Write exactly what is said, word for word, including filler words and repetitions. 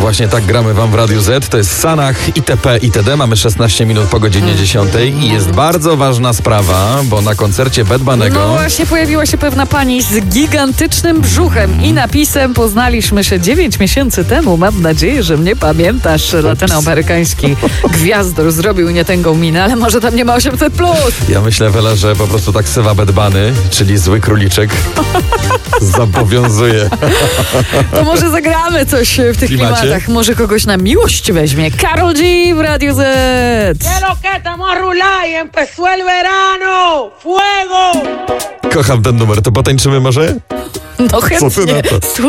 Właśnie tak gramy wam w Radiu Z. To jest Sanach, itp. itd. Mamy szesnaście minut po godzinie dziesiątej i jest bardzo ważna sprawa, bo na koncercie Bad Bunny'ego... No właśnie pojawiła się pewna pani z gigantycznym brzuchem i napisem: poznaliśmy się dziewięć miesięcy temu. Mam nadzieję, że mnie pamiętasz. Latynoamerykański gwiazdor zrobił nietęgą minę, ale może tam nie ma osiemset plus. Ja myślę, Wela, że po prostu tak sywa Bad Bunny, czyli zły króliczek, zobowiązuje. To może zagramy coś w tych Klimacie? klimatach. Może kogoś na miłość weźmie. Karol G w Radiu Z. ¿Qué lo que estamos a rular y empezó el verano? ¡Fuego! Kocham ten numer, to potańczymy może? No Co ty chętnie. na to?